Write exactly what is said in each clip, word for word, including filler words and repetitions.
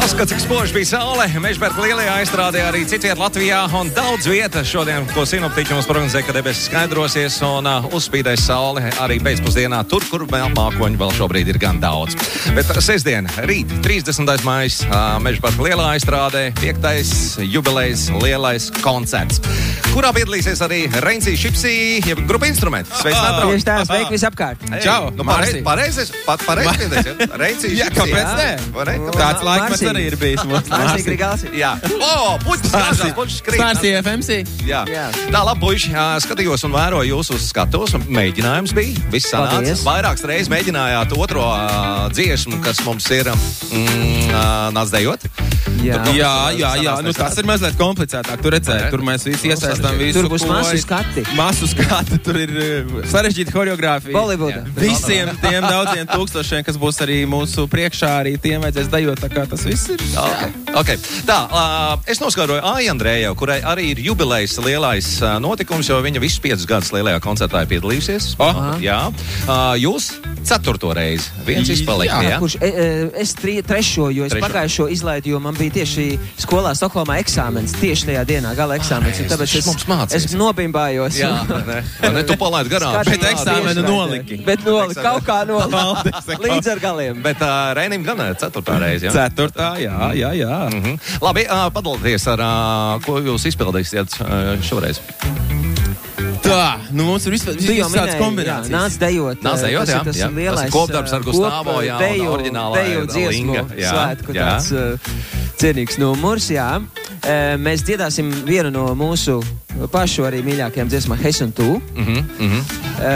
Paskat, cik spoži bija saule. Mežberga lielajā aizstrādē arī citviet Latvijā un daudz vieta šodien, ko sinoptiķi mums prognozē, ka debesis skaidrosies un uh, uzspīdēs saule arī pēcpusdienā tur, kur vēl mākoņu vēl šobrīd ir gan daudz. Bet sestdien, rīt, trīsdesmitais maijs, uh, Mežberga lielā aizstrādē, piektais jubilejas lielais koncerts, kurā piedalīsies arī Reinsī Šipsī, jeb grupa instrumenti. Sveicināti! Tieši tā, sveiki visapkārt. Čau! Nu, pareizi, pareizi, pat pareizi piedalīsies, ja? Reinsī Šipsī. Jā, kāpēc ne? Tāds laikmets arī ir bijis mūsu Mārsī Grigāls. Jā. O, puķis skažās, puķis krīt. Stārsī F M C. Jā. Jā. Tā, labi, puiši, skatījos un vēroju jūsu uz skatos, un mēģinājums bija. Viss sanāca. Paldies. Vairākas reizes mēģinājāt otro uh, dziesmu, kas mums ir mm, uh, nāc dejot. Jā, jā, jā, jā. Nu, tas ir mazliet komplicētāk. Tur redzēt, tur mēs visi iesaistām visu. Tur būs masu skati. Masu skati, tur ir sarežģīta choreogrāfija. Bollywood. Visiem tiem daudziem tūkstošiem, kas būs arī mūsu priekšā, arī tiem vajadzēs dejot, tā kā tas viss ir. Okay. Okay. Tā, uh, es noskaidroju Aiju Andrēju, kurai arī ir jubilejas lielais uh, notikums, jo viņa visus piecus gadus lielajā koncertā ir piedalījusies. Oh. Jā. Uh, jūs ceturto reizi. Viens izpalika, jā? Jā, kurš, e, e, es tri, trešo, jo es Trešo. pagājušo izlaidu, jo man bija tieši skolā Stokholmā eksāmens, tieši tajā dienā gala eksāmens. Nē, un tāpēc es- es, mums mācījies. es nobimbājos. Jā, ne, ne, tu palaid garām. Skatījos Bet eksāmenu tiešraidē. noliki. Bet noliki, kaut kā noliki. Paldies. Līdz ar galiem. Bet uh, Reinim gan ir ceturtā reize, jā? Ceturtā, jā, jā, jā. Mhm. Labi, uh, padalieties ar, uh, ko jūs izpildīsiet uh, šoreiz. Tā, nu mums ir vispār Tu jau visāds minēji, jā, kombinācijas. nāc dejot. Nāc eh, dejot, tas jā, ir tas jā. Tas ir lielais kopdarbs ar eh, Gustavo, kop, jā, un deju, oriģinālā deju ir dziesmu Linga, jā, svētku, jā. tāds uh, cienīgs numurs, jā. Eh, Mēs dziedāsim vienu no mūsu pašu arī mīļākajām dziesmām, Hes un Tu. Mhm, mhm.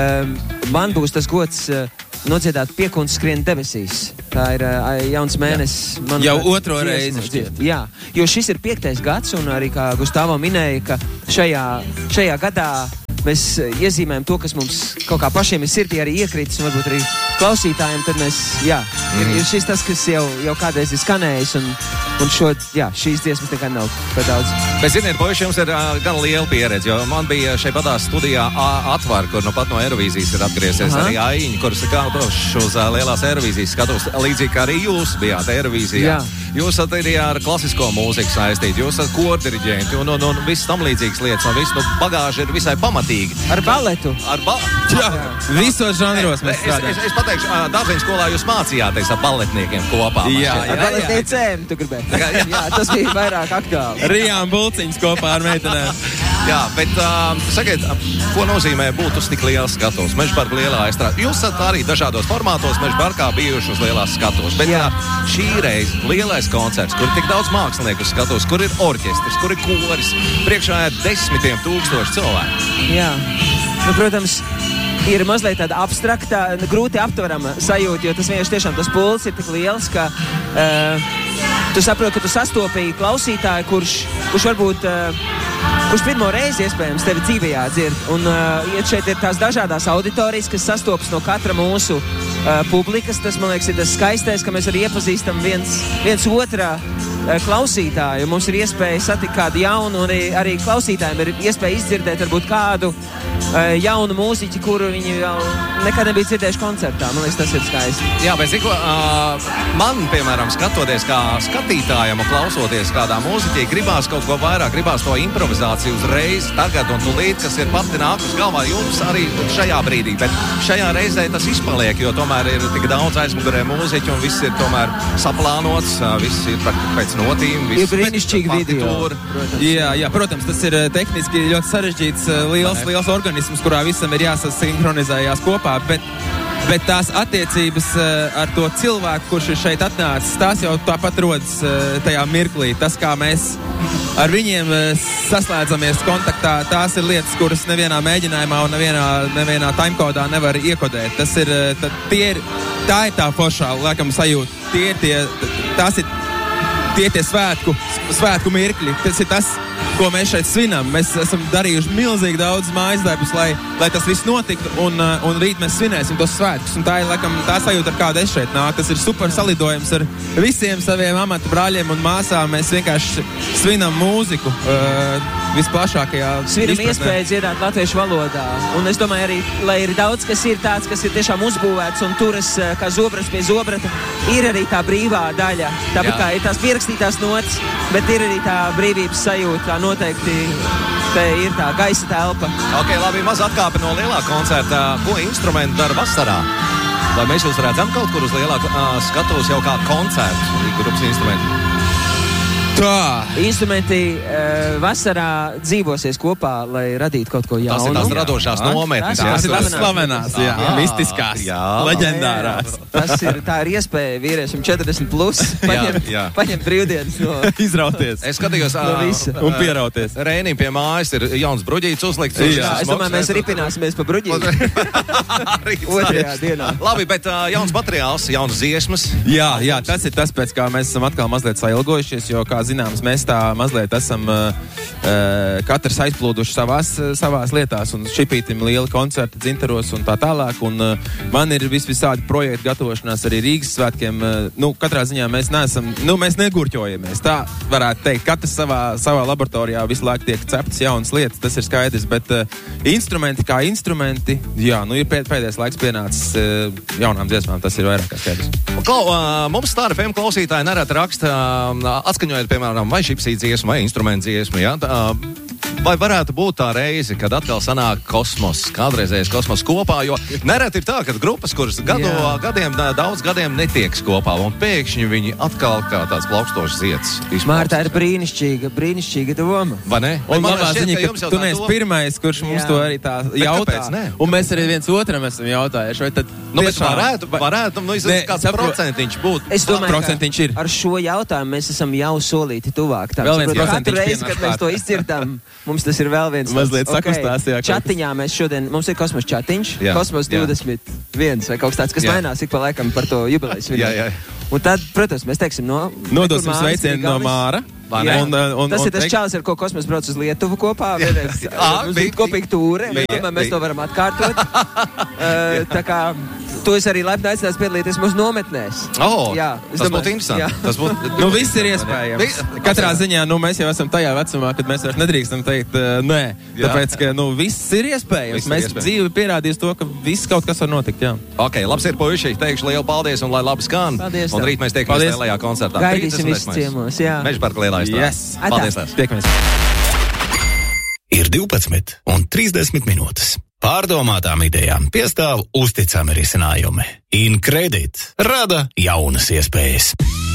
Eh, Man būs tas gods eh, nodziedāt Piekuns skrien debesīs. Tā ir uh, jauns mēnesis. Man, Jau otro dziesmu reizi šķiet. dzied. Jā, jo šis ir piektais gads, un arī kā Gustavo minēja, ka šajā, šajā gadā mēs eh, iezīmējam to, kas mums kaut kā pašiem ir sirdī arī iekritis, un varbūt arī klausītājiem, tad mēs, jā, mm. ir, ir šis tas, kas jau, jau kādreiz ir skanējis, un, un šo, jā, šīs dziesmas nekad nav par daudz. Bet, ziniet, puiši, jums ir uh, gan liela pieredze, jo man bija šeit patās studijā uh, Atvar, kur nu pat no Eirovīzijas ir atgriezies. Aha. Arī Aiņa, kuras ir kādoši uz uh, lielās Eirovīzijas skatos, līdzīgi kā arī jūs bijāt Eirovīzijā. Jā. Jūs esat arī ar klasisko mūziku saistīti, jūs esat kordiriģenti un, un, un viss tam līdzīgas lietas, un viss nu, bagāži ir visai pamatīgi. Ar baletu. Ar ba Jā, visos žanros mēs es, es, strādājam. es pateikšu, uh, dārziņu skolā jūs mācījāties ar baletniekiem kopā. man Jā, šķiet. Ar baletniecēm, tu gribēji. Jā, jā. Jā, tas bija vairāk aktuāli. Rijām Bulciņas kopā ar meitenēm. Jā, bet uh, sakiet, ko nozīmē būt uz tik liels skatos? Mežbarga lielā aizstrādē. Jūs esat arī dažādos formātos Mežbargā bijuši uz lielās skatos. Bet Jā. uh, šī reize lielais koncerts, kur ir tik daudz mākslinieku uz skatos, kur ir orķestris, kur ir koris, priekšā ir desmitiem tūkstoši cilvēku. Jā, nu, protams, ir mazliet tāda abstrakta, grūti aptverama sajūta, jo tas vienkārši tiešām tas pulss ir tik liels, ka uh, tu saproti, ka tu sastopīji klausītāju, kurš, kurš varbūt, uh, kurš pirmo reizi iespējams tevi dzīvējā dzird. Un uh, ja šeit ir tās dažādās auditorijas, kas sastopas no katra mūsu uh, publikas, tas, man liekas, ir tas skaistais, ka mēs arī iepazīstam viens, viens otrā uh, klausītāju. Mums ir iespēja satikt kādu jaunu, un arī, arī klausītājiem ir iespēja izdzirdēt varbūt kādu uh, jaunu mūziķi, kuru viņi vēl nekad nebija dzirdējuši koncertā. Man liekas, tas ir skaisti. Jā, bet ziko, uh, man, piemēram, skatoties kā skatītājam un klausoties kādā mūziķī, gribās kaut ko vairāk, gribās to improvizāciju uzreiz, tagad un tūlīt, kas ir pati nākus galvā jums arī šajā brīdī. Bet šajā reizē tas izpaliek, jo tomēr ir tik daudz aizmugurē mūziķu un viss ir tomēr saplānots, uh, viss ir pēc notīm. Ir brīnišķīgi video. Protams. Jā, jā, protams, tas ir eh, tehniski ļoti sarežģīts, eh, liels, liels organisms, kurā visam ir jāsasinhronizējās kopā, bet, bet tās attiecības eh, ar to cilvēku, kurš ir šeit atnācis, tās jau tāpat rodas eh, tajā mirklī. Tas, kā mēs ar viņiem eh, saslēdzamies kontaktā, tās ir lietas, kuras nevienā mēģinājumā un nevienā, nevienā timekodā nevar iekodēt. Tas ir, eh, tā, tie ir, tā ir tā foršā, laikam, sajūta. Tie ir tie, tās ir tie tie svētku, svētku mirkļi. Tas ir tas, ko mēs šeit svinam. Mēs esam darījuši milzīgi daudz mājas darbus, lai, lai tas viss notiktu, un, un rīt mēs svinēsim tos svētkus. Un tā ir, laikam, tā sajūta, ar kādu es šeit nāku. Tas ir super salidojums ar visiem saviem amata brāļiem un māsām. Mēs vienkārši svinam mūziku uh, visplašākajā Svinam iespēju dziedāt latviešu valodā. Un es domāju arī, lai ir daudz, kas ir tāds, kas ir tiešām uzbūvēts un turas kā zobras pie zobrata, ir arī tā brīvā daļa. Tāpat kā ir tās pierakstītās notas, bet ir arī tā brīvības sajūta, tā noteikti te ir tā gaisa telpa. Ok, labi, maz atkāpe no lielā koncerta. Ko instrumenti dara vasarā? Vai mēs jūs redzam kaut kur uz lielā uh, skatos jau kā koncertu, grupas instrumenti? Tā. Instrumenti uh, vasarā dzīvosies kopā, lai radītu kaut ko jaunu. Tas ir tās radošās nometnes. Tas ir tās slavenās, jā, jā, mistiskās, jā, leģendārās. Jā, tas ir, tā ir iespēja vīriešiem četrdesmit plus paņemt, jā, jā. paņemt brīvdienas no... Izrauties. Es skatījos... no visa. Un pierauties. Rēnim pie mājas ir jauns bruģīts uzlikts. Jā, jā. Es domāju, mēs ripināsimies pa bruģīti. Otrajā dienā. Labi, bet uh, jauns materiāls, jaunas dziesmas. Jā, jā, tas ir tas, pēc kā mēs esam atkal mazliet sailgojušies, jo, kā zināms, mēs tā mazliet esam uh, uh, katrs aizplūduši savās, uh, savās lietās un šipītim lieli koncerti dzintaros un tā tālāk. Un uh, man ir vis visādi projekti gatavošanās arī Rīgas svētkiem. Uh, nu, katrā ziņā mēs neesam, nu, mēs negurķojamies. Tā varētu teikt, katrs savā, savā laboratorijā visu laiku tiek ceptas jaunas lietas, tas ir skaidrs, bet uh, instrumenti kā instrumenti, jā, nu ir pēd, pēdējais laiks pienācis uh, jaunām dziesmām, tas ir vairāk kā skaidrs. Klau, uh, mums Star F M klausītāji nereti raksta, uh, atskaņojot, piemēram, vai šipsī dziesmu, vai instrumentu dziesmu, ja? Tā, vai varētu būt tā reize, kad atkal sanāk kosmos, kādreizējais kosmos kopā, jo nereti ir tā, ka grupas, kuras gadu, gadiem, daudz gadiem netieks kopā, un pēkšņi viņi atkal kā tāds plaukstošs zieds. Mār, tā ir brīnišķīga, brīnišķīga doma. Vai ne? Un labā ziņa, ka tu neesi pirmais, kurš mums jā. to arī tā jautā. Un mēs arī viens otram esam jautājuši, vai tad... Nu, bet varētu, varētu, nu, izlīdz kāds procentiņš būt. Es domāju, procentiņš ir. Ar šo jautājumu mēs esam jau solīti tuvāk. Tā, vēl viens katru reizi, kad mēs to izdzirdam, mums tas ir vēl viens. Mazliet sakustās, jā. Čatiņā mēs šodien, mums ir kosmos čatiņš, jā, kosmos divdesmit viens vai kaut kas tāds, kas jā. mainās ik pa laikam par to jubilejas jā, jā. Un tad, protams, mēs teiksim no... Nodosim sveicienu no Māra. Un, un, un, tas ir tas čāls, ar ko kosmos brauc uz Lietuvu kopā. Vienreiz, mums bija kopīgi tūre. Mēs to varam atkārtot. uh, tā kā tu esi arī laipni aicināts piedalīties mūsu nometnēs. Oh, jā, tas būtu interesanti. Tas būt... nu, viss ir iespējams. Katrā ziņā, nu, mēs jau esam tajā vecumā, kad mēs vairs nedrīkstam teikt uh, nē. Jā. Tāpēc, ka, nu, viss ir iespējams. Viss mēs ir iespējams. Dzīvi pierādījis to, ka viss kaut kas var notikt, jā. Ok, labs ir puiši. Teikšu lielu paldies un lai labi skan. Paldies. Un rīt mēs tiekamies lielajā koncertā. Gaidīsim visus ciemos, jā. Mežparka lielā izstrāde. Yes. Paldies. Tiekamies. Ir divpadsmit un trīsdesmit minūtes. Pārdomātām idejām piestāv uzticami risinājumi. Incredit rada jaunas iespējas.